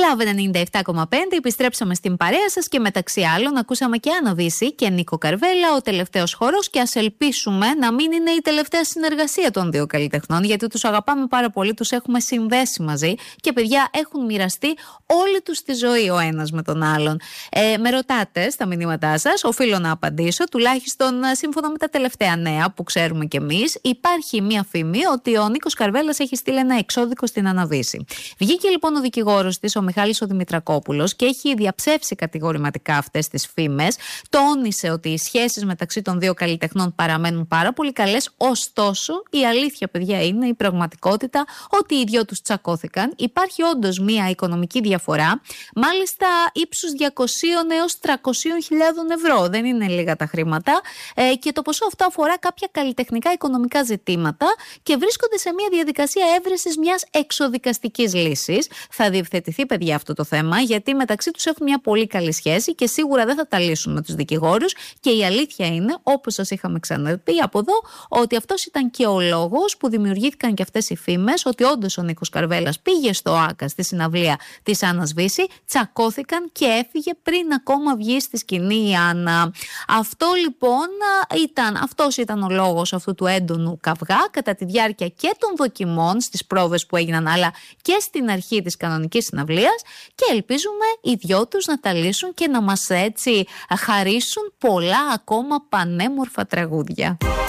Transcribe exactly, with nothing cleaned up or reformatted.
Love ενενήντα επτά κόμμα πέντε, επιστρέψαμε στην παρέα σας και μεταξύ άλλων ακούσαμε και Άννα Βύση και Νίκο Καρβέλα, ο τελευταίος χορός, και ας ελπίσουμε να μην είναι η τελευταία συνεργασία των δύο καλλιτεχνών, γιατί τους αγαπάμε πάρα πολύ, τους έχουμε συνδέσει μαζί και παιδιά έχουν μοιραστεί όλη τους τη ζωή ο ένας με τον άλλον. Ε, με ρωτάτε στα μηνύματά σας, οφείλω να απαντήσω, τουλάχιστον σύμφωνα με τα τελευταία νέα που ξέρουμε κι εμείς. Υπάρχει μία φήμη ότι ο Νίκος Καρβέλας έχει στείλει ένα εξώδικο στην Άννα Βύση. Βγήκε λοιπόν ο δικηγόρος της, ο Μιχάλης ο Δημητρακόπουλος, και έχει διαψεύσει κατηγορηματικά αυτές τις φήμες. Τόνισε ότι οι σχέσεις μεταξύ των δύο καλλιτεχνών παραμένουν πάρα πολύ καλές. Ωστόσο, η αλήθεια, παιδιά, είναι η πραγματικότητα ότι οι δυο τους τσακώθηκαν. Υπάρχει όντως μία οικονομική διαφορά, μάλιστα ύψους διακόσιες έως τριακόσιες χιλιάδες ευρώ. Δεν είναι λίγα τα χρήματα. Ε, και το ποσό αυτό αφορά κάποια καλλιτεχνικά οικονομικά ζητήματα και βρίσκονται σε μία διαδικασία έβρεσης μιας εξοδικαστικής λύσης. Θα διευθετηθεί, παιδιά, αυτό το θέμα, γιατί μεταξύ τους έχουν μια πολύ καλή σχέση και σίγουρα δεν θα τα λύσουν με τους δικηγόρους. Και η αλήθεια είναι, όπως σας είχαμε ξαναπεί από εδώ, ότι αυτός ήταν και ο λόγος που δημιουργήθηκαν και αυτές οι φήμες, ότι όντως ο Νίκος Καρβέλας πήγε στο ΆΚΑ στη συναυλία της Άννας Βύση, τσακώθηκαν και έφυγε πριν ακόμα βγει στη σκηνή η Άννα. Αυτό λοιπόν ήταν, αυτός ήταν ο λόγος αυτού του έντονου καυγά κατά τη διάρκεια και των δοκιμών, στις πρόβες που έγιναν, αλλά και στην αρχή της κανονικής συναυλίας, και ελπίζουμε οι δυο τους να τα λύσουν και να μας έτσι χαρίσουν πολλά ακόμα πανέμορφα τραγούδια.